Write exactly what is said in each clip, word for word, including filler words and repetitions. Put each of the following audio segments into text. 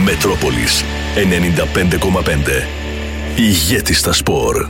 Μετρόπολης ενενήντα πέντε κόμμα πέντε. Ηγέτης στα σπορ.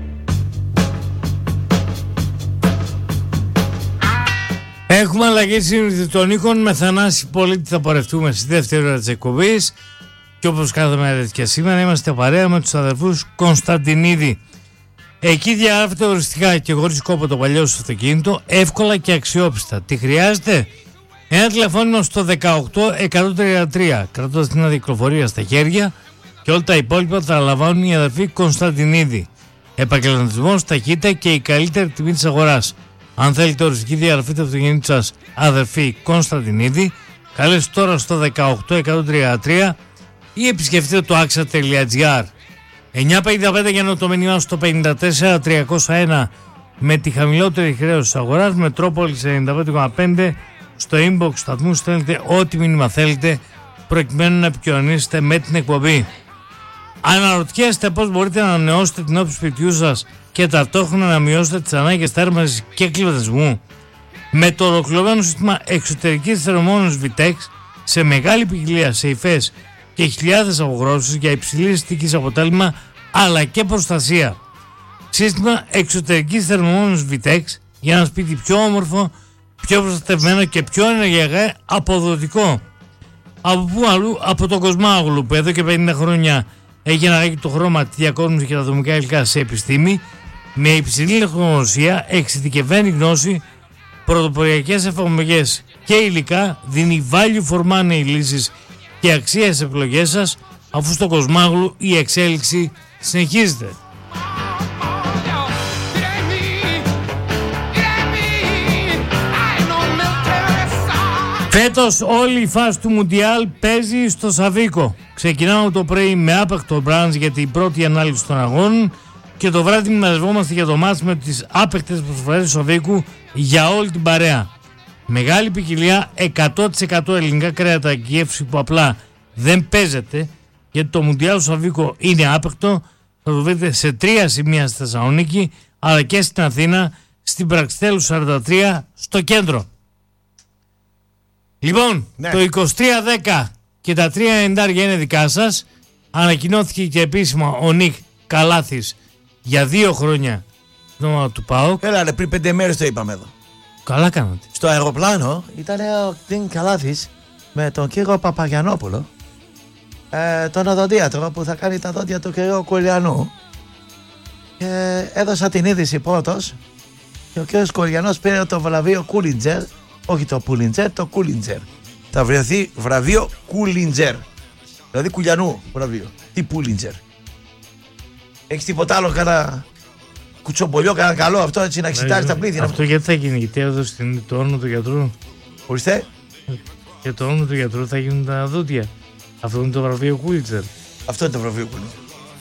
Έχουμε αλλαγή σύνδεση των ήχων. Με Θανάση Πολίτη θα πορευτούμε στη δεύτερη ώρα της εκπομπής. Και όπως κάθε μέρα τέτοια σήμερα είμαστε παρέα με τους αδερφούς Κωνσταντινίδη. Εκεί διαγράφεται οριστικά και χωρίς κόπο το παλιό σου αυτοκίνητο, εύκολα και αξιόπιστα. Τι χρειάζεται? Ένα τηλεφώνημα στο δεκαοκτώ εκατόν τριάντα τρία, κρατώντας την αδικροφορία στα χέρια, και όλα τα υπόλοιπα θα λαμβάνουν οι αδερφοί Κωνσταντινίδη. Επαγγελματισμός, ταχύτητα και η καλύτερη τιμή της αγοράς. Αν θέλετε οριστική διαγραφή του αυτοκινήτου σας, αδερφοί Κωνσταντινίδη, καλέστε τώρα στο δεκαοκτώ εκατόν τριάντα τρία ή επισκεφτείτε το άξα τελεία τζι άρ. εννιακόσια πενήντα πέντε για να το μήνυμα στο πενήντα τέσσερα τριακόσια ένα με τη χαμηλότερη χρέωση της αγοράς. Μετρόπολης ενενήντα πέντε κόμμα πέντε. Στο inbox σταθμού στέλνετε ό,τι μήνυμα θέλετε προκειμένου να επικοινωνήσετε με την εκπομπή. Αναρωτιέστε πώς μπορείτε να ανανεώσετε την όψη σπιτιού σας και ταυτόχρονα να μειώσετε τις ανάγκες θέρμανσης και κλιματισμού? Με το ολοκληρωμένο σύστημα εξωτερικής θερμομόνωσης Vitex σε μεγάλη ποικιλία σε υφές και χιλιάδες αποχρώσεις για υψηλή αισθητικής αποτέλεσμα αλλά και προστασία. Σύστημα εξωτερικής θερμομόνωσης Vitex για ένα σπίτι πιο όμορφο, πιο προστατευμένο και πιο ενεργειακά αποδοτικό. Από πού αλλού? Από τον Κοσμάγλου, που εδώ και πενήντα χρόνια έχει αναγκάσει το χρώμα, τη διακόσμηση και τα δομικά υλικά σε επιστήμη, με υψηλή τεχνογνωσία, εξειδικευμένη γνώση, πρωτοποριακές εφαρμογές και υλικά, δίνει value for money λύσεις και αξία στις επιλογές σας, αφού στο Κοσμάγλου η εξέλιξη συνεχίζεται. Φέτος όλη η φάση του Μουντιάλ παίζει στο Σαβίκο. Ξεκινάμε το πρωί με άπεκτο μπραντζ για την πρώτη ανάλυση των αγώνων και το βράδυ μαζευόμαστε για το μάτς με τις άπεκτες προσφορές του Σαβίκου για όλη την παρέα. Μεγάλη ποικιλία, εκατό τοις εκατό ελληνικά κρέατα και γεύση που απλά δεν παίζεται, γιατί το Μουντιάλ του Σαβίκο είναι άπεκτο. Θα το βρείτε σε τρία σημεία στη Θεσσαλονίκη αλλά και στην Αθήνα, στην Πραξιτέλου σαράντα τρία στο κέντρο. Λοιπόν, ναι. Το είκοσι τρία δέκα και τα τρία ενενήντα είναι δικά σας. Ανακοινώθηκε και επίσημα ο Νίκ Καλάθης για δύο χρόνια στην ομάδα του ΠΑΟΚ. Έλα ρε, πριν πέντε μέρες το είπαμε εδώ. Καλά κάνατε. Στο αεροπλάνο ήταν ο Νίκ Καλάθης με τον κύριο Παπαγιαννόπουλο, ε, τον οδοντίατρο που θα κάνει τα δόντια του κυρίου Κουλιανού. Και έδωσα την είδηση πρώτος και ο κύριος Κουλιανός πήρε το βραβείο Κούλιντζερ. Όχι το Πούλιντζερ, το Κούλιντζερ. Θα βρεθεί βραβείο Κούλιντζερ. Δηλαδή Κουλιανού βραβείο. Τι Πούλιντζερ? Έχεις τίποτα άλλο, κανένα κουτσομπολιό, κανένα καλό αυτό έτσι να εξητάρεις τα πλήθη? Αυτό γιατί θα γίνει? Γιατί έδωσε το όνομα του γιατρού. Ορίστε. Για το όνομα του γιατρού θα γίνουν τα δόντια. Αυτό είναι το βραβείο Κούλιντζερ. Αυτό είναι το βραβείο Κούλιντζερ.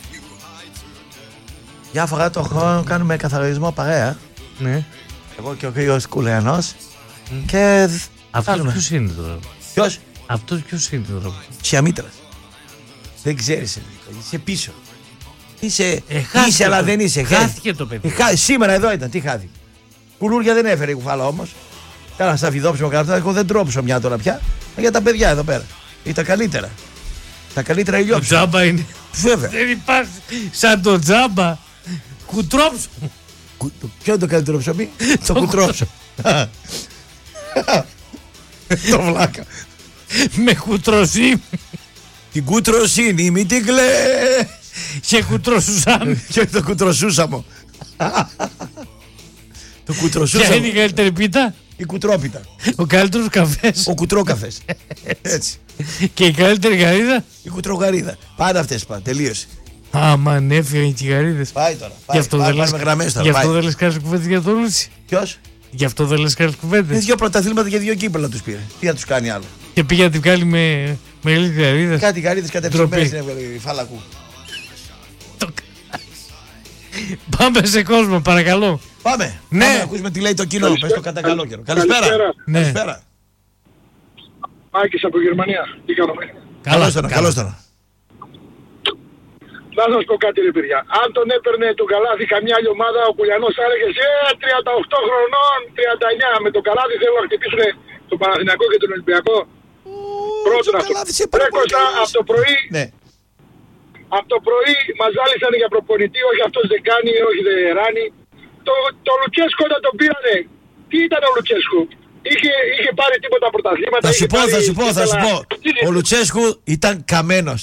Μια φορά το χρόνο κάνουμε καθαρισμό παρέα. Ναι. Εγώ και ο κύριος Κουλιανός. Mm. Και αυτός ποιος είναι τώρα? Ποιος? Αυτός ποιος είναι τώρα? Τσιαμήτρας. Δεν ξέρεις, είσαι πίσω. Είσαι, ε, είσαι αλλά δεν είσαι. Χάθηκε το παιδί. Ε, σήμερα εδώ ήταν, τι χάθηκε? Κουλούρια δεν έφερε η κουφάλα όμως. Κάνα στα φιδόψιμο κατά εγώ δεν τρόψω μια τώρα πια. Για τα παιδιά εδώ πέρα. Ή τα καλύτερα. Τα καλύτερα ηλιόψιμα. Το τζάμπα είναι. Βέβαια. Δεν υπάρχει σαν το τζάμπα. Κουτρόψιμο. Ποιο είναι το καλύτερο ψωμί? Το κουτρόψιμο. Το βλάκα. Με κουτροσύνη. Την κουτροσύνη μην την κλαί. Και κουτροσούσαμε. Και το κουτροσούσαμο. Το κουτροσούσαμο. Ποια είναι η καλύτερη πίτα? Η κουτρόπιτα. Ο καλύτερος καφές? Ο κουτρόκαφες. Έτσι. Και η καλύτερη γαρίδα? Η κουτρογαρίδα. Πάντα αυτές πάνε, τελείωσε. Άμα ανέφυγαν οι γαρίδες. Πάει τώρα. Γι' αυτό πάει, δεν πάει, λες, με γραμμές τώρα. Γι' αυτό δεν λες κάνεις κουβέντες για τον Λούτσι. Ποιος? Γι' αυτό δεν λες κάνεις κουβέντες. Είναι δύο πρωταθλήματα και δύο κύπελα τους πήρε. Τι θα τους κάνει άλλο? Και πήγε να την βγάλει με, με λίγη γαρίδα. Κάτι γαρίδες κατευθυμένες στην έβγαλε φάλακου. Πάμε σε κόσμο, παρακαλώ. Πάμε. Ναι. Πάμε να ακούσουμε τι λέει το κοινό. Πες το κατά καλό καιρό. Καλησπέρα. Ναι. Καλησπέρα. Μάκης από Γερμανία. Τι κάνουμε? Καλώς τώρα, καλώς τώρα. Να σας πω κάτι ρε παιδιά. Αν τον έπαιρνε τον Καλάθι καμιά άλλη ομάδα, ο Κουλιανός θα έλεγε «Ε, τριάντα οκτώ χρονών, τριάντα εννιά, με τον Καλάθι θέλουν να χτυπήσουν τον Παναθηναϊκό και τον Ολυμπιακό». Πρώτον αυτό. Ρε Κώστα, από το πρωί, Ναι. από το πρωί μας ζάλισαν για προπονητή, όχι αυτός δεν κάνει, όχι δεν ράνει. Το, το Λουτσέσκο όταν τον πήρανε, τι ήταν ο Λουτσέσκο? Είχε, είχε πάρει τίποτα πρωταθλήματα. Θα σου είχε πω, πάρει, θα σου πω, θα σου ήθελα- πω. Τι είναι? Ο Λουτσέσκου ήταν καμένος.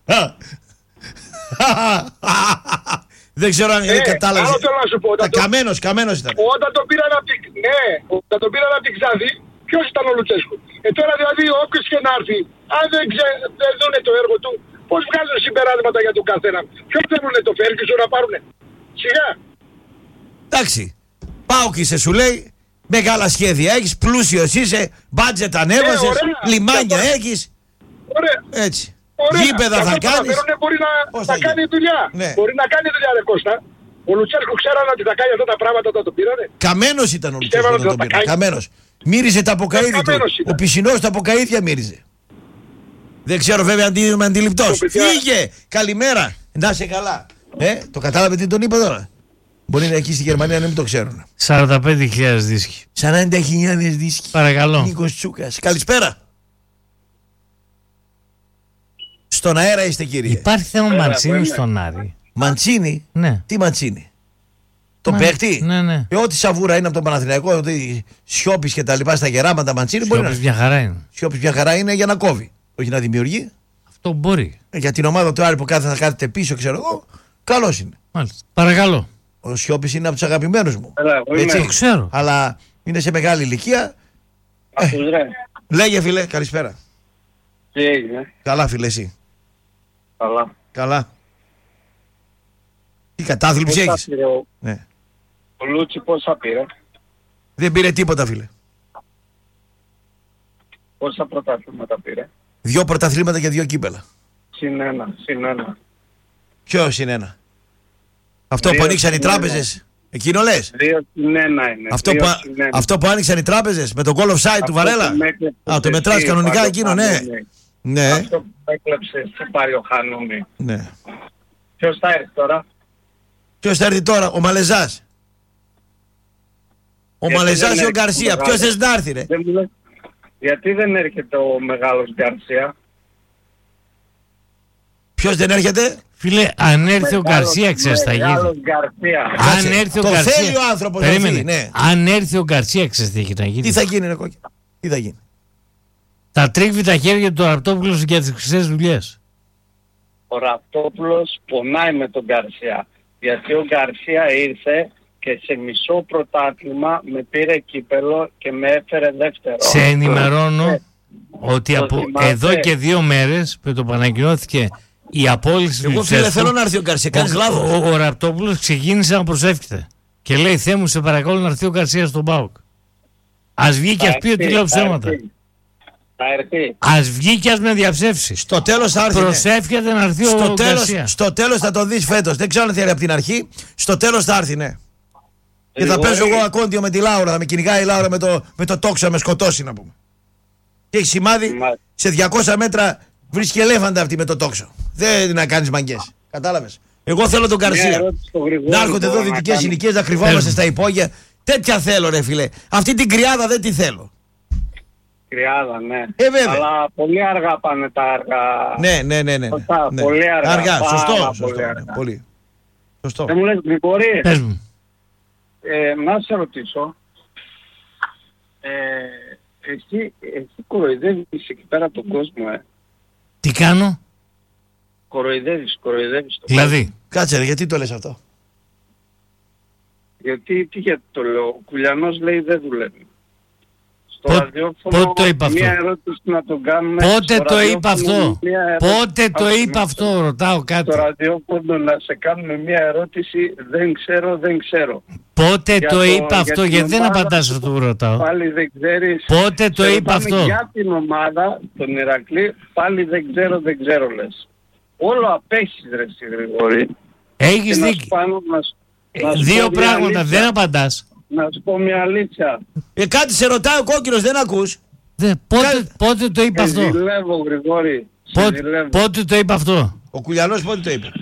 Δεν ξέρω αν Ε, κατάλαβες. άλλο θέλω να σου πω, όταν το- Καμένος, καμένος ήταν. Όταν τον πήραν από την, ναι, όταν τον πήραν από την Ξάδη, ποιος ήταν ο Λουτσέσκου? Ε, τώρα δηλαδή όποιος και να έρθει, αν δεν, ξε, δεν δούνε το έργο του, πώς βγάζουν συμπεράσματα για τον καθένα? Ποιο θέλουνε το Φέργκισον να πάρουνε? Σιγά. Εντάξει. Πάω και σε σου λέει. Μεγάλα σχέδια έχεις, πλούσιος είσαι, μπάτζετ ανέβασες, ωραία. λιμάνια Και έχεις. Ωραία. Έτσι. Ωραία. Γήπεδα Και θα αυτό το κάνεις. αναφέρουνε, μπορεί να, Πώς να θα κάνει γίνει? δουλειά. Ναι. Μπορεί να κάνει δουλειά, ρε Κώστα. Ο Λουτσέσκου ξέρανε ότι θα κάνει αυτά τα πράγματα όταν το πήρανε. Καμένος ήταν ο Λουτσέσκου Πιστεύω όταν ότι τον θα πήρα. κάνει. Καμένος. Μύριζε τα αποκαίδια του. Καμένος ήταν. Ο πισινός τα αποκαίδια μύριζε. Δεν ξέρω βέβαια αν είμαι αντιληπτός. Το παιδιά- Φύγε! Καλημέρα! Να είσαι καλά. Ε, το κατάλαβε τι τον είπα τώρα? Μπορεί να εκεί στη Γερμανία να μην το ξέρουν. σαράντα πέντε χιλιάδες δίσκοι. σαράντα χιλιάδες δίσκοι. Παρακαλώ. Νίκος Τσούκας. Καλησπέρα. Στον αέρα είστε κύριε. Υπάρχει θέμα Μαντσίνη στον Άρη. Μαντσίνη. Ναι. Τι Μαντσίνη? Το Ναι, παίχτη. ναι, ναι. Ε, ό,τι σαβούρα είναι από τον Παναθηναϊκό, ότι Σιώπης και τα λοιπά στα γεράματα Μαντσίνη μπορεί να. Σιώπης μια χαρά είναι. Σιώπης μια χαρά είναι για να κόβει. Όχι να δημιουργεί. Αυτό μπορεί. Ε, για την ομάδα του Άρη που κάθε θα κάθεται πίσω, ξέρω εγώ, καλός είναι. Μάλιστα. Παρακαλώ. Ο Σιώπης είναι από τους αγαπημένους μου. Έλα, εγώ είμαι. Έτσι. Το ξέρω. Αλλά είναι σε μεγάλη ηλικία. Ακούς, ρε. Λέγε φίλε, καλησπέρα. Τι έγινε? Καλά φίλε εσύ. Καλά. Καλά. Τι κατάθλιψη Πόσα έχεις? πήρε ο, Ναι. ο Λούτσι, πόσα πήρε? Δεν πήρε τίποτα φίλε. Πόσα πρωταθλήματα πήρε? Δυο πρωταθλήματα και δύο κύπελα. Συν ένα, συν ένα. Ποιο είναι ένα? Αυτό Δύο που ανοίξαν οι συν ένα. τράπεζες. Εκείνο λες? Δύο συν ένα είναι. Αυτό Δύο που, συν ένα. αυτό που άνοιξαν οι τράπεζες με το goal offside του Αυτό Βαρέλα. που με έκλεψε Α, το εσύ, μετράς κανονικά πάρει ο εκείνο, ναι. Χανούμι. Ναι, Αυτό που έκλεψε εσύ, πάρει ο Χανούμι. ναι. Ποιος θα έρθει τώρα? Ποιος θα έρθει τώρα? Ο Μαλεζάς. Ο Γιατί Μαλεζάς δεν ή ο έρχεται Γκαρσία. ο Ποιος μεγάλος? θες να έρθει ρε? Δεν μου λες. Γιατί δεν έρχεται ο μεγάλος Γκαρσία? Ποιος δεν έρχεται? Φίλε, αν έρθει ο Γκαρσία, ξέρεις θα Μεγάλος γίνει. Γκαρσία. Αν Κάτσε, έρθει ο το Γκαρσία. θέλει ο άνθρωπος να Περίμενε. έρθει, ναι. Αν έρθει ο Γκαρσία, ξέρεις τι έχει να γίνει. Τι θα γίνει ρε κόκκι? Τι θα γίνει? Θα τρίβει τα χέρια του Ραπτόπουλος για τις χρυσές δουλειές. Ο Ραπτόπουλος πονάει με τον Γκαρσία. Γιατί ο Γκαρσία ήρθε και σε μισό πρωτάθλημα με πήρε κύπελο και με έφερε δεύτερο. Σε ενημερώνω ότι Το από θυμάσαι? εδώ και δύο μέρες που το πανακοινώθηκε η απόλυση του Εγώ φίλε Λουτσέσκου, θέλω να έρθει ο Γκαρσία. Κάνεις ο, λάθος. ο, ο Ραπτόπουλος ξεκίνησε να προσεύχεται. Και λέει: Θεέ μου, σε παρακαλώ να έρθει ο Γκαρσία στον ΠΑΟΚ. Ας βγει και ας πει ότι λέω ψέματα. Θα έρθει. Ας βγει και ας με διαψεύσει. Στο τέλος θα έρθει. ναι. Προσεύχεται να έρθει Στο ο τέλος, Γκαρσία. στο τέλος θα το δεις φέτος. Δεν ξέρω αν θέλει από την αρχή. Στο τέλος θα έρθει, ναι. Και θα Γρηγόρη, παίζω εγώ ακόντιο με τη Λάουρα. Θα με κυνηγάει η Λάουρα με το, με το τόξο, να με σκοτώσει να πούμε. Και έχει σημάδι Μα- σε διακόσια μέτρα βρίσκει ελέφαντα αυτή με το τόξο. Δεν είναι να κάνεις μαγκές. Κατάλαβες. Εγώ θέλω τον μια Γκαρσία. ερώτηση στο Γρηγόρη Να έρχονται εδώ μπορώ να δυτικές κάνω. συνοικίες να κρυβόμαστε Πες. στα υπόγεια. Τέτοια θέλω ρε φίλε. Αυτή την κρυάδα δεν τη θέλω. Κρυάδα, ναι. Ε, βέβαια. Αλλά πολύ αργά πάνε τα αργά. Ναι, ναι, ναι, ναι. Σωστά, ναι. πολύ αργά, Αργά, πάρα σωστό. πολύ σωστό, ναι, αργά. πολύ. Σωστό. Δεν μου λες Γρηγόρη, Πες μου. ε, να σε ρωτήσω. Ε, εσύ, εσύ κοροϊδεύεις εκεί πέρα τον κόσμο, ε. Τι κάνω, Κοροϊδεύεις, κοροϊδεύεις τον κόσμο. δηλαδή. Κάτσε ρε, γιατί το λες αυτό? Γιατί, τι γιατί το λέω, ο Κουλιανός λέει δεν δουλεύει. Στο Πο- ραδιόφωνο πότε το είπα αυτό? μια ερώτηση να τον κάνουμε. Πότε στο το είπα ραδιόφωνο αυτό? μια ερώτηση- Πότε το είπα αυτό, ρωτάω κάτι. Στο ραδιόφωνο να σε κάνουμε μια ερώτηση, δεν ξέρω, δεν ξέρω. Πότε Για το το- είπα για αυτό, την γιατί δεν ομάδα απαντάς του- αυτό που ρωτάω. Πάλι δεν ξέρεις. Πότε το Σε είπα ρωτάμε αυτό. Για την ομάδα, τον Ηρακλή, πάλι δεν ξέρω, δεν ξέρω λες. Όλο απέχεις ρε εσύ Γρηγόρη. Και Έχεις να σου δίκιο. πάνω, να σου- να σου Δύο πω μια πράγματα, αλήθεια. δεν απαντάς. Να σου πω μια αλήθεια. Ε, κάτι σε ρωτάει ο κόκκινος, δεν ακούς. Δε, πότε, Κάνε- πότε το είπα Σε αυτό. ζηλεύω Γρηγόρη. Σε Πότε, ζηλεύω. πότε το είπα αυτό. Ο Κουλιανός πότε το είπε?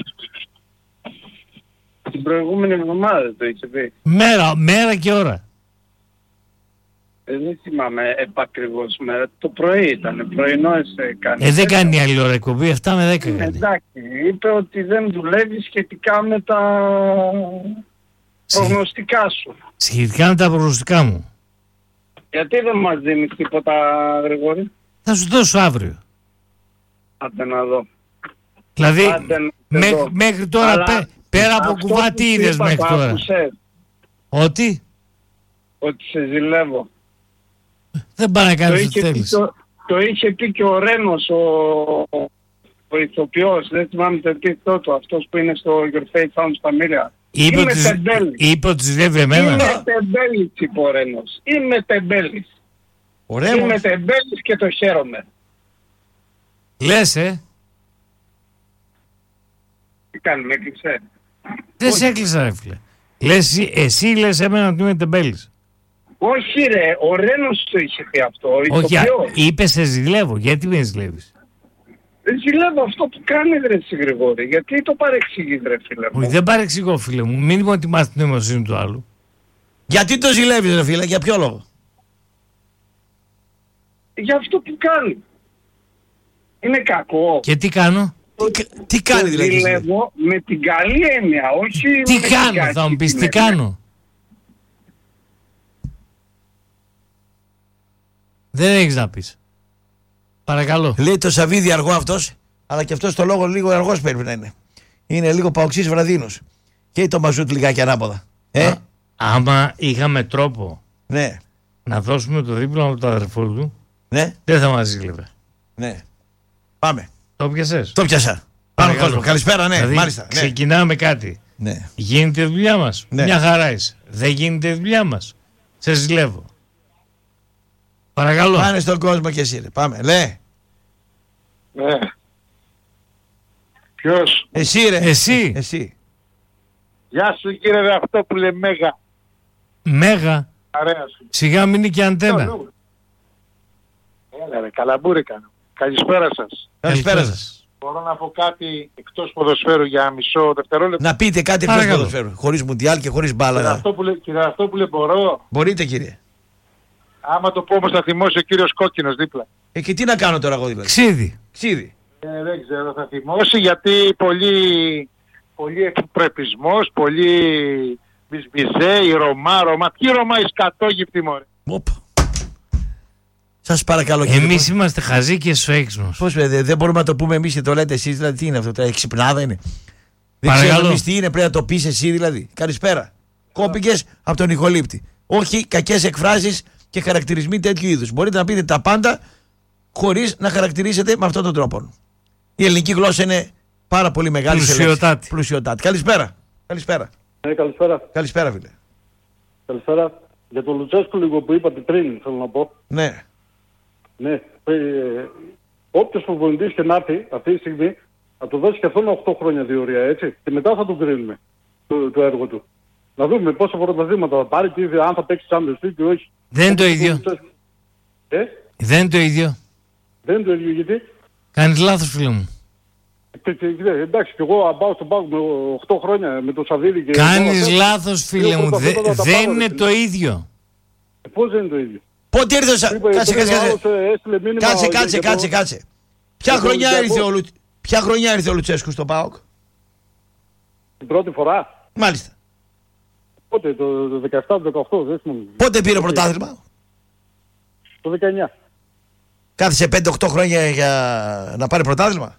Την προηγούμενη εβδομάδα το είχε πει. Μέρα, μέρα και ώρα. Ε, δεν θυμάμαι επακριβώς μέρα. Το πρωί ήταν, πρωινό έκανε. Ε, δεν κάνει άλλη ώρα εκπομπή, εφτά με δέκα Ε, κάνει. εντάξει, είπε ότι δεν δουλεύει σχετικά με τα προγνωστικά σου. Σχετικά με τα προγνωστικά μου. Γιατί δεν μας δίνεις τίποτα, Γρηγόρη? Θα σου δώσω αύριο. Άντε να δω. Δηλαδή, Άντε να μέ- δω. μέχρι τώρα, Αλλά πέ- πέρα από αυτό κουβά, που τι σου είδες είπα, μέχρι το τώρα? άκουσες? Ότι Ότι σε ζηλεύω. δεν πάει να Το κάνεις ό,τι είχε, πει, θέλεις. το, το είχε πει και ο Ρένος, ο, ο ηθοποιός, δεν θυμάμαι το επίθετό του, αυτός που είναι στο Your Face Sounds Familia. Είπε Είμαι ότι, τεμπέλης. είπε ότι ζηλεύει εμένα. Είμαι τεμπέλης, είπε ο Ρένος. Είμαι τεμπέλης. Ωραία, Είμαι μου. τεμπέλης και το χαίρομαι. Λες, ε. Τι κάνει, με έκλειψε? Δεν σε έκλεισα, ρε φίλε. Λες, εσύ- εσύ λες εμένα ότι είμαι τεμπέλης. Όχι ρε, ο Ρένος το είχε πει αυτό, ο Όχι, α- ηθοποιός. είπε σε ζηλεύω. Γιατί με ζηλεύεις? Ζηλεύω αυτό που κάνει ρε εσύ Γρηγόρη, γιατί το παρεξηγείς ρε φίλε μου. Όχι, δεν παρεξηγώ, φίλε μου. Μην μου ότι μάθει την νοημοσύνη του άλλου. Γιατί το ζηλεύεις, ρε φίλε, για ποιο λόγο? Για αυτό που κάνει. Είναι κακό. Και τι κάνω? Τι, κα- τι κάνει Το δηλαδή? ζηλεύω με την καλή έννοια, όχι Τι με την κάνω, κακή θα μου πεις την τι έννοια. κάνω. Δεν έχεις να πεις. Παρακαλώ. Λέει το Σαββίδι αργό αυτός, αλλά και αυτός το λόγο λίγο αργός πρέπει να είναι. Είναι λίγο παοξής βραδίνος. Και το μαζούτ λιγάκι ανάποδα. Ε, Α, άμα είχαμε τρόπο ναι, να δώσουμε το δίπλωμα από το αδερφό του, ναι, δεν θα μας ζήλευε. ναι. Πάμε. Το πιασες? Το πιάσα. Πάμε Παρακαλώ. κόσμο. Καλησπέρα, ναι, Δηλαδή, μάλιστα. Ναι. ξεκινάμε κάτι. Ναι. Γίνεται η δουλειά μας. Ναι. Μια χαρά είσαι. Δεν γίνεται η δουλειά μας. Σε ζηλεύω. Παρακαλώ. Πάνε στον κόσμο και εσύ, ρε. Πάμε. Λέ. Ναι. Ποιος? Εσύ, ρε. Εσύ. Εσύ. Γεια σου κύριε Ραυτόπουλε Μέγα. Μέγα. Παρέα σου. Σιγά μην είναι και αντένα. Έλα ρε, καλαμπούρικα. Καλησπέρα σας. Καλησπέρα σας. Μπορώ να πω κάτι εκτός ποδοσφαίρου για μισό δευτερόλεπτο? Να πείτε κάτι εκτός Παρακαλώ. ποδοσφαίρου. Χωρίς μουντιάλ και χωρίς Κύριε μπάλα. Ραυτόπουλε, κύριε Ραυτόπουλε, μπορώ? Μπορείτε, κύριε. Άμα το πω όμως θα θυμώσει ο κύριος Κόκκινος δίπλα. Ε, και τι να κάνω τώρα εγώ δηλαδή. Ξίδι. Ξίδι. Ε, δεν ξέρω, θα θυμώσει γιατί πολύ, πολύ εκπρεπισμός, πολύ μπισμπιζέ, η Ρωμά, Ρωμά. Τι Ρωμά, η σκατόγυπτη μωρέ. Οπ. Σας παρακαλώ, κύριε. Εμείς είμαστε χαζοί και σφαίξιμος. Πώς ε, δε- δεν μπορούμε να το πούμε εμείς και το λέτε εσείς, δηλαδή τι είναι αυτό, τώρα, ξυπνάδα είναι. Δεν Παρακαλώ. ξέρω εμείς τι είναι, πρέπει να το πεις εσύ δηλαδή. Καλησπέρα. Κόπηκες από τον Νικολίπτη. Όχι κακές εκφράσεις και χαρακτηρισμοί τέτοιου είδους. Μπορείτε να πείτε τα πάντα χωρίς να χαρακτηρίσετε με αυτόν τον τρόπο. Η ελληνική γλώσσα είναι πάρα πολύ μεγάλη. σε λέξεις. Πλουσιοτάτη. Πλουσιοτάτη. Καλησπέρα. Καλησπέρα. Ναι, καλησπέρα. Καλησπέρα, φίλε. Καλησπέρα. Για τον Λουτσέσκου λίγο που είπατε πριν, θέλω να πω. Ναι. Ναι. Ε, όποιος προπονητής και να έρθει αυτή τη στιγμή, θα του δώσει και αυτόν οκτώ χρόνια διορία, έτσι. Και μετά θα τον κρίνουμε το, το έργο του. Να δούμε πόσα πρωταθλήματα θα πάρει και αν θα παίξει Champions League ή όχι. Δεν είναι το Όποιος ίδιο. Λουτσέσκου- Ε, Δεν είναι το ίδιο. δεν είναι το ίδιο γιατί. Κάνεις λάθος, φίλε μου. Και, και, και, εντάξει, και εγώ πάω στον πάγκο με οκτώ χρόνια με το Σαββίδι και. Κάνεις όλα αυτά. λάθος, φίλε Δύο μου. Δε- πρωταθλήματα τα Δεν πάρω, είναι ρε, το ίδιο. Ε, Πώς δεν είναι το ίδιο. Πότε ήρθε ο Σα... Είπα, Κάτσε, πριν κάτσε, ο άλλος, κάτσε. ε, έστειλε μήνυμα Κάτσε, για- κάτσε, για το- κάτσε, κάτσε. Ποια για το χρονιά Ολυμπιακό. ήρθε ο Λου... Ποια χρονιά ήρθε ο Λουτσέσκου στο ΠΑΟΚ? Την πρώτη φορά. Μάλιστα. Πότε, το, το δεκαεπτά, το δεκαοκτώ, δεν θυμάμαι. Πότε πήρε πρωτάθλημα? Το δεκαεννιά. Κάθισε πέντε οκτώ χρόνια για να πάρει πρωτάθλημα.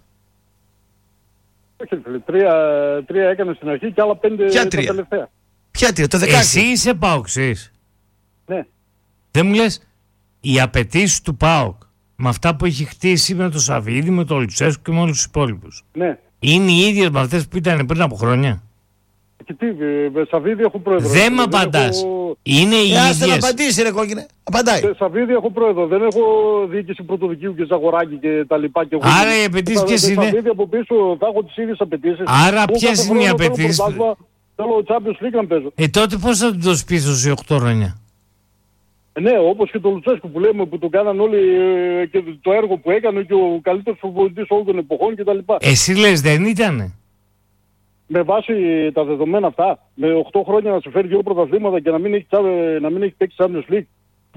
Όχι, ρε φίλε, τρία, τρία έκανε στην αρχή και άλλα πέντε Ποια τα τρία? τελευταία. Ποια τρία, το δεκαέξι. Εσύ είσαι παοξής. Ναι. Δεν μου λες οι απαιτήσεις του ΠΑΟΚ με αυτά που έχει χτίσει με το Σαββίδι, με το Λουτσέσκου και με όλους τους υπόλοιπους Ναι. είναι οι ίδιες με αυτές που ήταν πριν από χρόνια? Και τι, ε, με Σαββίδι έχω πρόεδρο. Δεν με έχω- απαντάς. Είναι οι Ε, άστε να ίδιες. απαντήσει ρε κόκκινε. Απαντάει. Σε Σαββίδι έχω πρόεδρο. Δεν έχω διοίκηση πρωτοδικείου και Ζαγοράκη και τα λοιπά. Και εγώ- Άρα οι απαιτήσεις Σε- ποιες σε είναι? Σαββίδι από πίσω θα έχω τις ίδιες απαιτήσεις. Άρα Εγώ ποιες κάθε είναι οι χρόνο θέλω απαιτήσεις? πρωτάθλημα, Θέλω Champions League να παίζω. Ε, τότε πώς θα του δώσεις πίσω σε οκτώ χρόνια? Ε, ναι, όπως και το Λουτσέσκου που λέμε που το κάναν όλοι ε, και το έργο που έκανε και ο καλύτερος προπονητής όλων των εποχών κτλ. Εσύ λες δεν ήτανε? Με βάση τα δεδομένα αυτά, με οκτώ χρόνια να σου φέρει δύο πρωταθλήματα και να μην έχει, τσα- να μην έχει παίξει Champions League,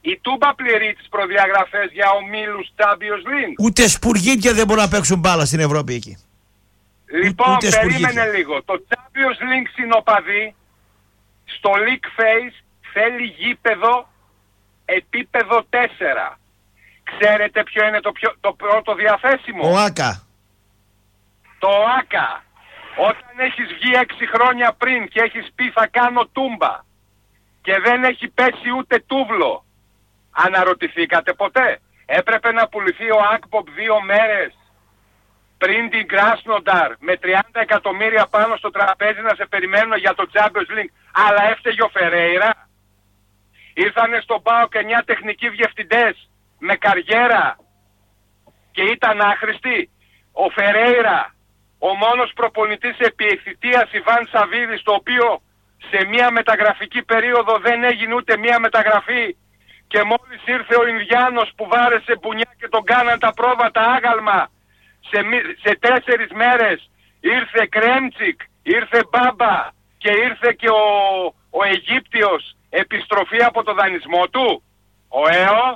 Η Τούμπα πληρεί τις προδιαγραφές για ομίλους Champions League. Ούτε σπουργίτια δεν μπορούν να παίξουν μπάλα στην Ευρώπη εκεί. Λοιπόν, Ούτε περίμενε λίγο. Το Champions League συνοπαδί στο League Phase θέλει γήπεδο επίπεδο τέσσερα. Ξέρετε ποιο είναι το, πιο, το πρώτο διαθέσιμο? Ο Άκα. Το Άκα. Όταν έχεις βγει έξι χρόνια πριν και έχεις πει θα κάνω τούμπα και δεν έχει πέσει ούτε τούβλο, αναρωτηθήκατε ποτέ? Έπρεπε να πουληθεί ο Ακποπ δύο μέρες πριν την Κράσνονταρ με τριάντα εκατομμύρια πάνω στο τραπέζι να σε περιμένουν για το Champions League, αλλά έφταιγε ο Φερέιρα? Ήρθανε στον ΠΑΟΚ εννιά τεχνικοί διευθυντές με καριέρα και ήταν άχρηστοι. Ο Φερέιρα, ο μόνος προπονητής επί θητείας Ιβάν Σαββίδης, το οποίο σε μια μεταγραφική περίοδο δεν έγινε ούτε μια μεταγραφή και μόλις ήρθε ο Ινδιάνος που βάρεσε μπουνιά και τον κάναν τα πρόβατα άγαλμα, σε, σε τέσσερις μέρες ήρθε Κρέμτσικ, ήρθε Μπάμπα και ήρθε και ο, ο Αιγύπτιος επιστροφή από το δανεισμό του. Ο ΕΟ.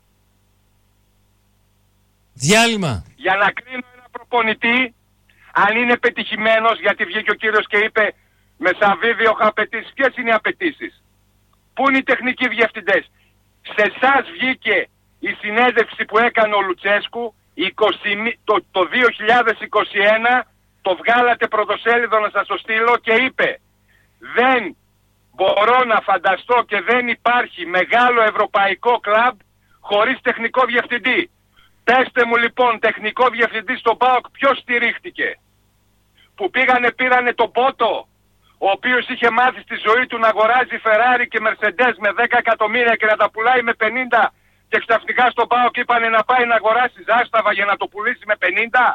Διάλειμμα. Για να κρίνω ένα προπονητή αν είναι πετυχημένος, γιατί βγήκε ο κύριος και είπε με Σαββίδη έχω απαιτήσεις. Ποιες είναι οι απαιτήσεις? Πού είναι οι τεχνικοί διευθυντές? Σε εσάς βγήκε η συνέντευξη που έκανε ο Λουτσέσκου είκοσι, το, το δύο χιλιάδες είκοσι ένα, το βγάλατε πρωτοσέλιδο να σας το στείλω, και είπε δεν μπορώ να φανταστώ και δεν υπάρχει μεγάλο ευρωπαϊκό κλαμπ χωρίς τεχνικό διευθυντή. Πέστε μου λοιπόν, τεχνικό διευθυντή στον ΠΑΟΚ ποιος στηρίχτηκε? Που πήγανε πήρανε τον Πότο, ο οποίος είχε μάθει στη ζωή του να αγοράζει Φεράρι και Μερσεντές με δέκα εκατομμύρια και να τα πουλάει με πενήντα, και ξαφνικά στον ΠΑΟΚ είπανε να πάει να αγοράσει Ζάσταβα για να το πουλήσει με πενήντα.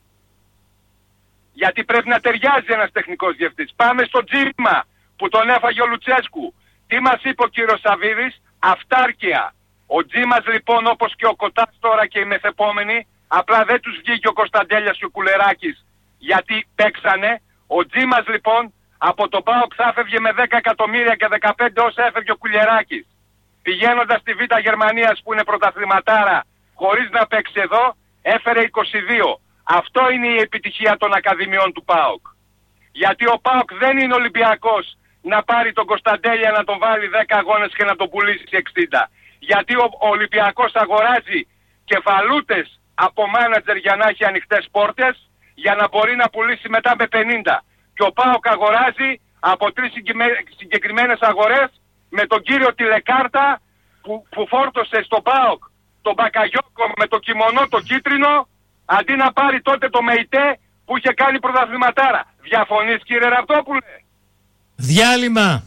Γιατί πρέπει να ταιριάζει ένας τεχνικός διευθυντής. Πάμε στο Τζίμα που τον έφαγε ο Λουτσέσκου. Τι μας είπε ο κύριος Σαββίδης? Αυτάρκεια. Ο Τζίμας λοιπόν, όπως και ο Κοτάς τώρα και οι μεθεπόμενοι, απλά δεν τους βγήκε ο Κωνσταντέλιας και ο Κουλεράκης γιατί παίξανε. Ο Τζίμας λοιπόν από τον ΠΑΟΚ θα έφευγε με δέκα εκατομμύρια και δεκαπέντε όσα έφευγε ο Κουλεράκης. Πηγαίνοντας στη Β' Γερμανίας που είναι πρωταθληματάρα χωρίς να παίξει εδώ, έφερε είκοσι δύο. Αυτό είναι η επιτυχία των ακαδημιών του ΠΑΟΚ. Γιατί ο ΠΑΟΚ δεν είναι Ολυμπιακός να πάρει τον Κωνσταντέλια να τον βάλει δέκα αγώνες και να τον πουλήσει εξήντα. Γιατί ο, ο Ολυμπιακός αγοράζει κεφαλούτες από μάνατζερ για να έχει ανοιχτές πόρτες, για να μπορεί να πουλήσει μετά με πενήντα. Και ο ΠΑΟΚ αγοράζει από τρεις συγκεκριμένες αγορές με τον κύριο Τηλεκάρτα που, που φόρτωσε στο ΠΑΟΚ τον Μπακαγιόκο με το κιμονό το κίτρινο, αντί να πάρει τότε το ΜΕΙΤΕ που είχε κάνει πρωταθληματάρα. Διαφωνείς κύριε Ραπτόπουλε? Διάλειμμα.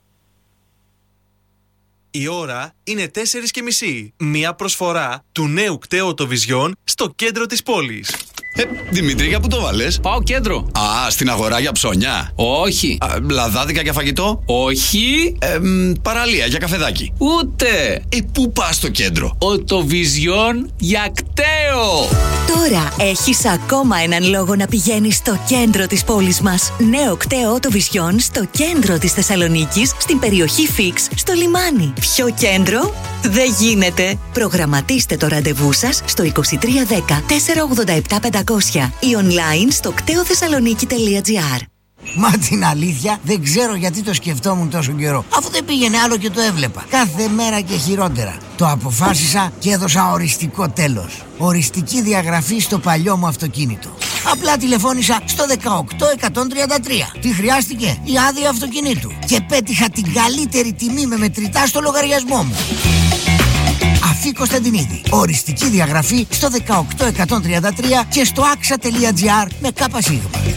Η ώρα είναι τέσσερις και μισή. Μία προσφορά του νέου κταίου Vision στο κέντρο της πόλης. Ε, Δημήτρη, για πού το βάλες? Πάω κέντρο. Α, στην αγορά για ψώνια. Όχι. Α, λαδάδικα για φαγητό. Όχι. Ε, μ, παραλία για καφεδάκι. Ούτε. Ε, πού πας στο κέντρο? Οτοβιζιόν για κταίο. Τώρα έχεις ακόμα έναν λόγο να πηγαίνεις στο κέντρο της πόλης μας. Νέο κταίο Οτοβιζιόν στο κέντρο της Θεσσαλονίκης, στην περιοχή Φίξ, στο λιμάνι. Ποιο κέντρο? Δεν γίνεται. Προγραμματίστε το ραντεβού σας στο είκοσι τρία δέκα τετρακόσια ογδόντα επτά πεντακόσια ή online στο κταίο θεσσαλονίκη τελεία τζι άρ. Μα την αλήθεια δεν ξέρω γιατί το σκεφτόμουν τόσο καιρό. Αφού δεν πήγαινε άλλο και το έβλεπα. Κάθε μέρα και χειρότερα. Το αποφάσισα και έδωσα οριστικό τέλος. Οριστική διαγραφή στο παλιό μου αυτοκίνητο. Απλά τηλεφώνησα στο δεκαοκτώ εκατόν τριάντα τρία. Τι χρειάστηκε? Η άδεια αυτοκινήτου. Και πέτυχα την καλύτερη τιμή με μετρητά στο λογαριασμό μου. Αφή Κωνσταντινίδη. Οριστική διαγραφή στο δεκαοκτώ εκατόν τριάντα τρία και στο άξα τελεία τζι άρ με ΚΣ.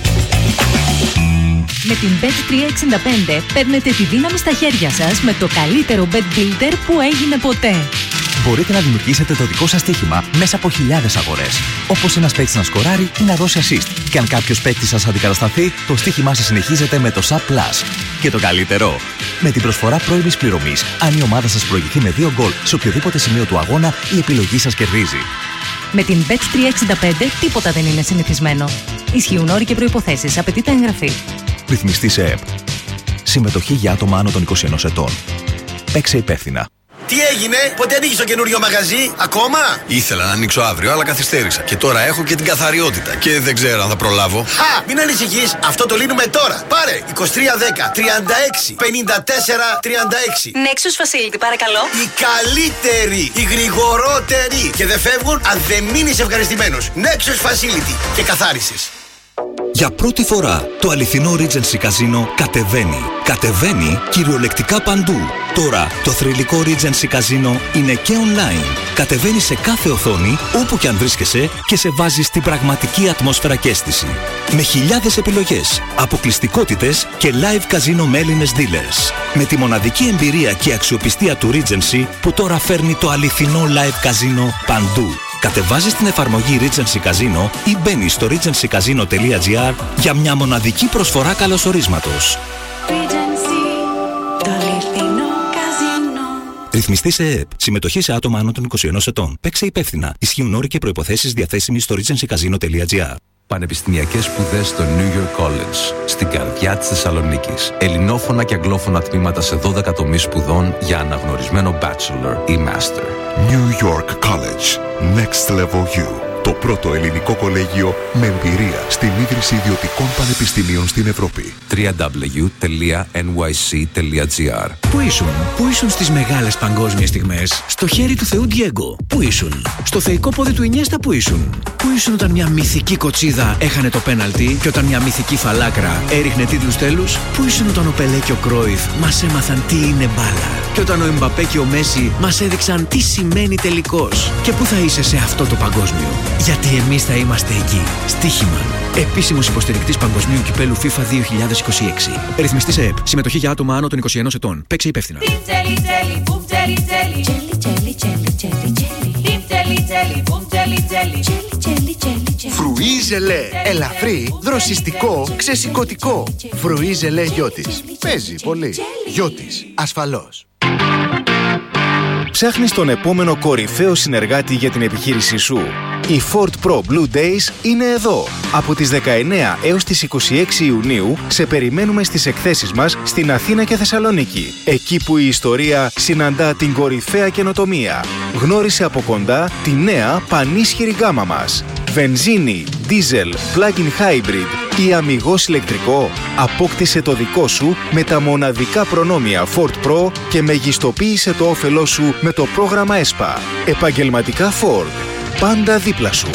Με την μπετ τριακόσια εξήντα πέντε παίρνετε τη δύναμη στα χέρια σας με το καλύτερο bet builder που έγινε ποτέ. Μπορείτε να δημιουργήσετε το δικό σας στοίχημα μέσα από χιλιάδες αγορές. Όπως ένας παίκτης να σκοράρει ή να δώσει assist. Και αν κάποιος παίκτης σας αντικατασταθεί, το στοίχημά σας συνεχίζεται με το Sub Plus. Και το καλύτερο, με την προσφορά πρώιμης πληρωμής, αν η ομάδα σας προηγηθεί με δύο γκολ σε οποιοδήποτε σημείο του αγώνα, η επιλογή σας κερδίζει. Με την μπετ τριακόσια εξήντα πέντε τίποτα δεν είναι συνηθισμένο. Ισχύουν όροι και προϋποθέσεις. Απαιτείται εγγραφή. Ρυθμιστή σε ΕΕΠ. Συμμετοχή για άτομα άνω των είκοσι ενός ετών. Παίξε υπεύθυνα. Τι έγινε, πότε ανοίγεις το καινούριο μαγαζί, ακόμα? Ήθελα να ανοίξω αύριο, αλλά καθυστέρησα. Και τώρα έχω και την καθαριότητα. Και δεν ξέρω αν θα προλάβω. Χα! Μην ανησυχείς, αυτό το λύνουμε τώρα. Πάρε είκοσι τρία δέκα τριάντα έξι πενήντα τέσσερα τριάντα έξι. Nexus Facility, παρακαλώ. Οι καλύτεροι, οι γρηγορότεροι. Και δεν φεύγουν αν δεν μείνεις ευχαριστημένος. Nexus Facility και καθάρισες. Για πρώτη φορά το αληθινό Regency Casino κατεβαίνει. Κατεβαίνει κυριολεκτικά παντού. Τώρα το θρυλικό Regency Casino είναι και online. Κατεβαίνει σε κάθε οθόνη, όπου και αν βρίσκεσαι, και σε βάζει στην πραγματική ατμόσφαιρα και αίσθηση. Με χιλιάδες επιλογές, αποκλειστικότητες και live casino με Έλληνες dealers. Με τη μοναδική εμπειρία και αξιοπιστία του Regency που τώρα φέρνει το αληθινό live casino παντού. Κατεβάζεις την εφαρμογή Regency Casino ή μπαίνεις στο regency casino τελεία gr για μια μοναδική προσφορά καλωσορίσματος. Ρυθμιστή σε ΕΕΠ. Συμμετοχή σε άτομα άνω των είκοσι ενός ετών. Παίξε υπεύθυνα. Ισχύουν όροι και προϋποθέσεις διαθέσιμοι στο regency casino τελεία gr. Πανεπιστημιακές σπουδές στο New York College, στην καρδιά της Θεσσαλονίκης. Ελληνόφωνα και αγγλόφωνα τμήματα σε δώδεκα τομείς σπουδών για αναγνωρισμένο bachelor ή master. New York College. Next Level You. Το πρώτο ελληνικό κολέγιο με εμπειρία στην ίδρυση ιδιωτικών πανεπιστημίων στην Ευρώπη. double-u double-u double-u τελεία εν γουάι σι τελεία τζι άρ. Πού ήσουν, πού ήσουν στις μεγάλες παγκόσμιες στιγμές? Στο χέρι του Θεού Ντιέγκο. Πού ήσουν? Στο θεϊκό πόδι του Ινιέστα. Πού ήσουν? Πού ήσουν όταν μια μυθική κοτσίδα έχανε το πέναλτι και όταν μια μυθική φαλάκρα έριχνε τίτλους τέλους? Πού ήσουν όταν ο Πελέ και ο Κρόιφ μας έμαθαν τι είναι μπάλα? Και όταν ο Εμπαπέ και ο Μέση μας έδειξαν τι σημαίνει τελικός? Και πού θα είσαι σε αυτό το παγκόσμιο? Γιατί εμείς θα είμαστε εκεί. Στοίχημα. Επίσημος υποστηρικτής Παγκοσμίου Κυπέλου FIFA δύο χιλιάδες είκοσι έξι. Ρυθμιστής ΕΕΠ. Συμμετοχή για άτομα άνω των είκοσι ενός ετών. Παίξε υπεύθυνα. Φρουί ζελέ. Ελαφρύ, δροσιστικό, ξεσηκωτικό. Φρουί ζελέ Γιώτης. Παίζει πολύ. Γιώτης. Ασφαλώς. Ψάχνεις τον επόμενο κορυφαίο συνεργάτη για την επιχείρησή σου? Η Ford Pro Blue Days είναι εδώ. Από τις δεκαεννέα έως τις είκοσι έξι Ιουνίου σε περιμένουμε στις εκθέσεις μας στην Αθήνα και Θεσσαλονίκη. Εκεί που η ιστορία συναντά την κορυφαία καινοτομία. Γνώρισε από κοντά τη νέα πανίσχυρη γάμα μας. Βενζίνη, δίζελ, plug-in hybrid ή αμιγώς ηλεκτρικό? Απόκτησε το δικό σου με τα μοναδικά προνόμια Ford Pro και μεγιστοποίησε το όφελό σου με το πρόγραμμα ΕΣΠΑ. Επαγγελματικά Ford. Πάντα δίπλα σου.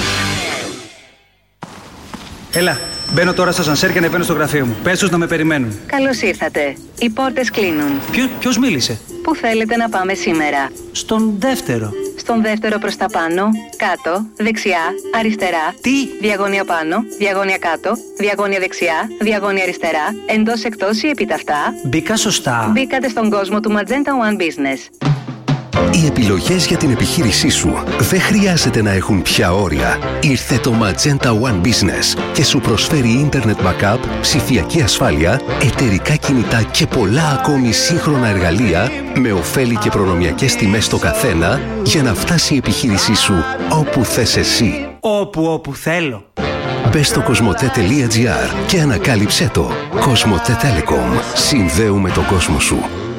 Έλα, μπαίνω τώρα στο σανσέρ και ανεβαίνω στο γραφείο μου. Πες τους να με περιμένουν. Καλώς ήρθατε. Οι πόρτες κλείνουν. Ποιο, ποιος μίλησε? Πού θέλετε να πάμε σήμερα? Στον δεύτερο. Στον δεύτερο προς τα πάνω, κάτω, δεξιά, αριστερά. Τι? Διαγώνια πάνω, διαγώνια κάτω, διαγώνια δεξιά, διαγώνια αριστερά, εντός εκτός ή επιταυτά. Μπήκα σωστά. Μπήκατε στον κόσμο του Magenta One Business. Οι επιλογές για την επιχείρησή σου δεν χρειάζεται να έχουν πια όρια. Ήρθε το Magenta One Business και σου προσφέρει Internet Backup, ψηφιακή ασφάλεια, εταιρικά κινητά και πολλά ακόμη σύγχρονα εργαλεία με ωφέλη και προνομιακές τιμές στο καθένα για να φτάσει η επιχείρησή σου όπου θες εσύ. Όπου, όπου θέλω. Μπες στο κοσμοτέ τελεία τζι άρ και ανακάλυψέ το. Κοσμοτέ Telecom. Συνδέουμε τον κόσμο σου.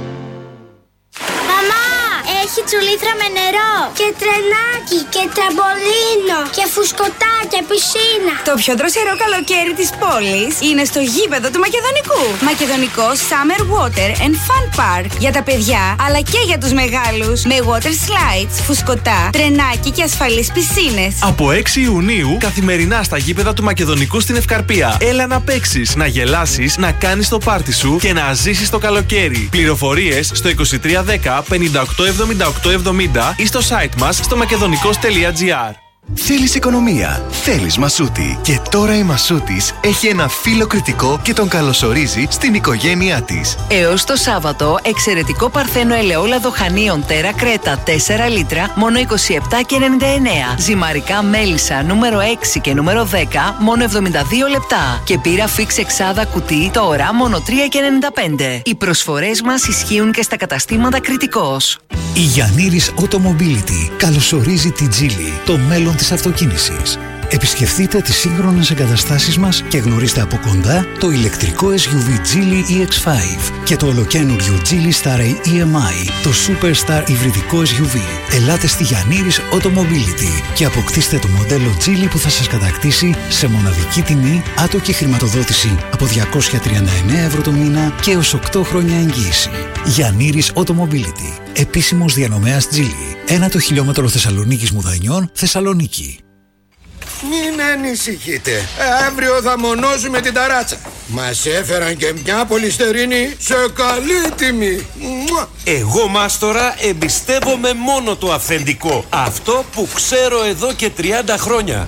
Έχει τσουλήθρα με νερό και τρενάκι και τραμπολίνο και φουσκωτά και πισίνα. Το πιο δροσερό καλοκαίρι της πόλης είναι στο γήπεδο του Μακεδονικού. Μακεδονικό Summer Water and Fun Park. Για τα παιδιά αλλά και για τους μεγάλους. Με water slides, φουσκωτά, τρενάκι και ασφαλείς πισίνες. Από έξι Ιουνίου καθημερινά στα γήπεδα του Μακεδονικού στην Ευκαρπία. Έλα να παίξεις, να γελάσεις, να κάνεις το πάρτι σου και να ζήσεις το καλοκαίρι. Πληροφορίες στο είκοσι τρία δέκα πενήντα οκτώ εβδομήντα οκτώ εβδομήντα ή στο site μας στο μακεδονικός τελεία τζι άρ. Θέλεις οικονομία, θέλεις Μασούτη. Και τώρα η Μασούτης έχει ένα φίλο κριτικό και τον καλωσορίζει στην οικογένειά της. Έως το Σάββατο, εξαιρετικό παρθένο ελαιόλαδο χανίων Τέρα Κρέτα τέσσερα λίτρα, μόνο είκοσι επτά και ενενήντα εννέα. Ζυμαρικά μέλισσα νούμερο έξι και νούμερο δέκα, μόνο εβδομήντα δύο λεπτά. Και πύρα φίξ εξάδα κουτί, τώρα μόνο τρία και ενενήντα πέντε. Οι προσφορές μας ισχύουν και στα καταστήματα Κριτικός. Η Γιαννήρης Automobility καλωσορίζει την Τζίλη, το μέλλον της αυτοκίνησης. Επισκεφτείτε τις σύγχρονες εγκαταστάσεις μας και γνωρίστε από κοντά το ηλεκτρικό ες γιου βι Geely ι εξ πέντε και το ολοκαίνουργιο Geely Star ι εμ άι, το Superstar υβριδικό ες γιου βι. Ελάτε στη Γιαννήρης Automobility και αποκτήστε το μοντέλο Geely που θα σας κατακτήσει σε μοναδική τιμή, άτοκη χρηματοδότηση από διακόσια τριάντα εννέα ευρώ το μήνα και έως οκτώ χρόνια εγγύηση. Γιαννήρης Automobility, επίσημος διανομέας Geely. Ένα το χιλιόμετρο Θεσσαλονίκης Μουδανιών, Θεσσαλονίκη. Μην ανησυχείτε. Αύριο θα μονώσουμε την ταράτσα. Μας έφεραν και μια πολυστερίνη σε καλή τιμή. Εγώ, μάστορα, εμπιστεύομαι μόνο το αυθεντικό. Αυτό που ξέρω εδώ και τριάντα χρόνια.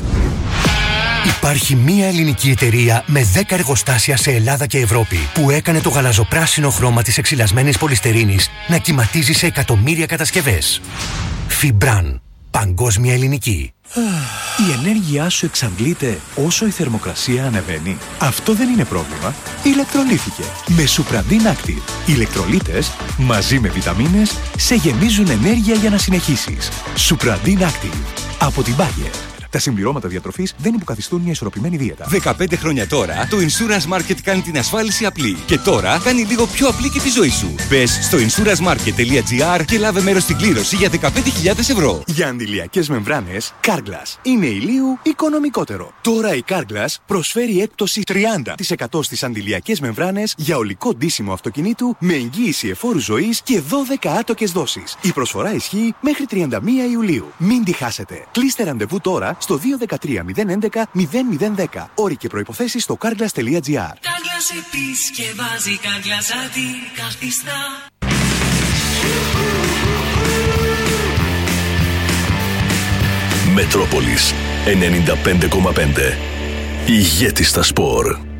Υπάρχει μία ελληνική εταιρεία με δέκα εργοστάσια σε Ελλάδα και Ευρώπη που έκανε το γαλαζοπράσινο χρώμα της εξυλασμένης πολυστερίνης να κυματίζει σε εκατομμύρια κατασκευές. Φιμπραν. Παγκόσμια ελληνική. Η ενέργειά σου εξαντλείται όσο η θερμοκρασία ανεβαίνει. Αυτό δεν είναι πρόβλημα. Ηλεκτρολίθηκε με Supradin Active. Οι ηλεκτρολίτες μαζί με βιταμίνες σε γεμίζουν ενέργεια για να συνεχίσεις. Supradin Active από την Bayer. Τα συμπληρώματα διατροφής δεν υποκαθιστούν μια ισορροπημένη δίαιτα. δεκαπέντε χρόνια τώρα, το Insurance Market κάνει την ασφάλιση απλή. Και τώρα κάνει λίγο πιο απλή και τη ζωή σου. Μπες στο insurance market τελεία τζι άρ και λάβε μέρος στην κλήρωση για δεκαπέντε χιλιάδες ευρώ. Για αντιλιακές μεμβράνες, Carglass είναι ηλίου οικονομικότερο. Τώρα η Carglass προσφέρει έκπτωση τριάντα τοις εκατό στις αντιλιακές μεμβράνες για ολικό ντύσιμο αυτοκινήτου με εγγύηση εφόρου ζωής και δώδεκα άτοκες δόσεις. Η προσφορά ισχύει μέχρι τριάντα μία Ιουλίου. Μην τη χάσετε. Κλείστε ραντεβού τώρα στο δύο ένα τρία μηδέν ένα ένα μηδέν μηδέν ένα μηδέν. Όροι και προϋποθέσεις στο carglass τελεία τζι άρ. Carglass επισκευάζει, Carglass αντικαθιστά. Μετρόπολης ενενήντα πέντε κόμμα πέντε. Ηγέτη στα σπορ.